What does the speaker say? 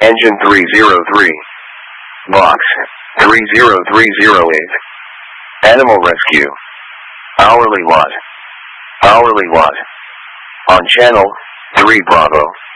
Engine 303. Box 30308. Animal rescue. Hourly lot. Hourly lot. On channel 3 Bravo.